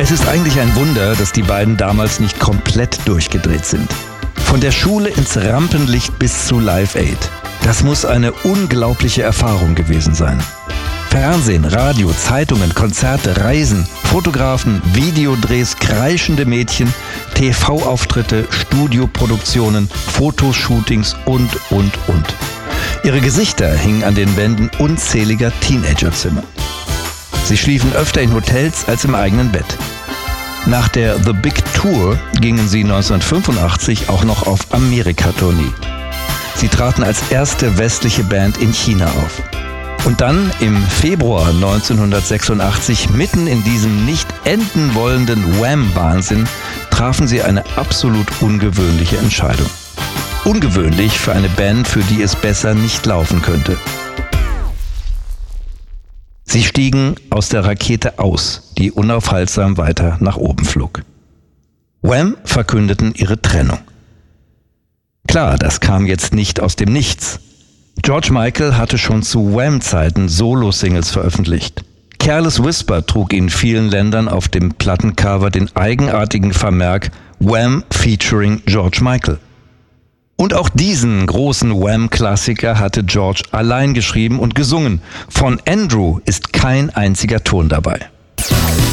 Es ist eigentlich ein Wunder, dass die beiden damals nicht komplett durchgedreht sind. Von der Schule ins Rampenlicht bis zu Live Aid. Das muss eine unglaubliche Erfahrung gewesen sein. Fernsehen, Radio, Zeitungen, Konzerte, Reisen, Fotografen, Videodrehs, kreischende Mädchen, TV-Auftritte, Studioproduktionen, Fotoshootings und. Ihre Gesichter hingen an den Wänden unzähliger Teenagerzimmer. Sie schliefen öfter in Hotels als im eigenen Bett. Nach der The Big Tour gingen sie 1985 auch noch auf Amerika-Tournee. Sie traten als erste westliche Band in China auf. Und dann im Februar 1986, mitten in diesem nicht enden wollenden Wham-Wahnsinn, trafen sie eine absolut ungewöhnliche Entscheidung. Ungewöhnlich für eine Band, für die es besser nicht laufen könnte. Sie stiegen aus der Rakete aus, die unaufhaltsam weiter nach oben flog. Wham verkündeten ihre Trennung. Klar, das kam jetzt nicht aus dem Nichts. George Michael hatte schon zu Wham-Zeiten Solo-Singles veröffentlicht. Careless Whisper trug in vielen Ländern auf dem Plattencover den eigenartigen Vermerk Wham featuring George Michael. Und auch diesen großen Wham-Klassiker hatte George allein geschrieben und gesungen. Von Andrew ist kein einziger Ton dabei.